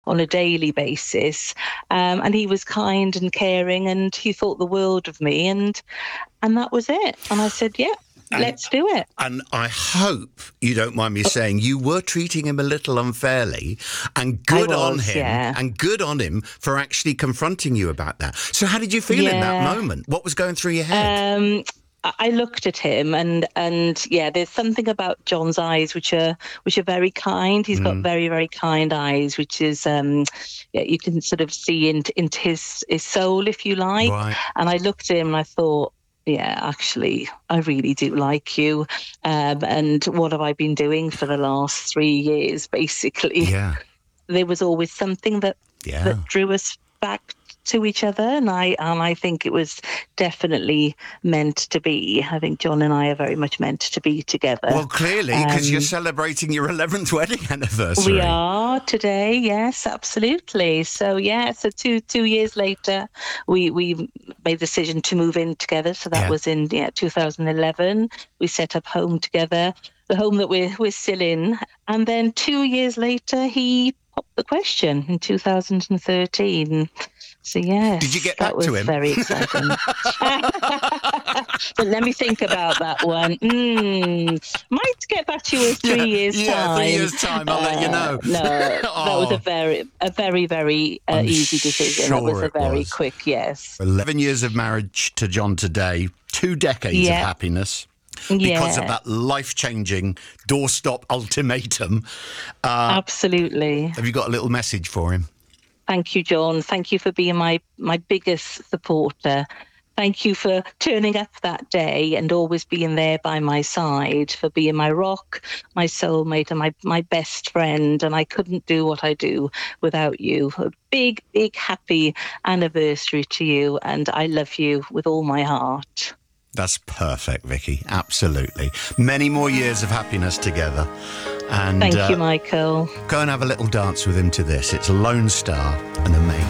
on a daily basis. And he was kind and caring, and he thought the world of me, and that was it. And I said, yeah, let's do it. And I hope you don't mind me saying you were treating him a little unfairly, and good on him, and good on him for actually confronting you about that. So how did you feel in that moment? What was going through your head? I looked at him and there's something about John's eyes which are very kind. He's got very, very kind eyes, which is you can sort of see into his soul, if you like. Right. And I looked at him and I thought, yeah, actually, I really do like you. And what have I been doing for the last 3 years, basically? Yeah. There was always something that drew us back to each other, and I think it was definitely meant to be. I think John and I are very much meant to be together. Well, clearly, because you're celebrating your 11th wedding anniversary. We are today, yes, absolutely. So so two years later, we made the decision to move in together. So that was in 2011. We set up home together, the home that we're still in, and then 2 years later, he popped the question in 2013. So yes, did you get back to him? That was very exciting. But let me think about that one. Might get back to you in 3 years' time. Yeah, 3 years' time. I'll let you know. No, that was a very, very easy decision. Sure that was a very quick yes. 11 years of marriage to John today, 2 decades of happiness. Because of that life-changing doorstop ultimatum. Absolutely. Have you got a little message for him? Thank you, John. Thank you for being my biggest supporter. Thank you for turning up that day and always being there by my side, for being my rock, my soulmate, and my best friend. And I couldn't do what I do without you. A big, big happy anniversary to you. And I love you with all my heart. That's perfect, Vicky. Absolutely. Many more years of happiness together. And thank you, Michael. Go and have a little dance with him to this. It's Lone Star and Amazing.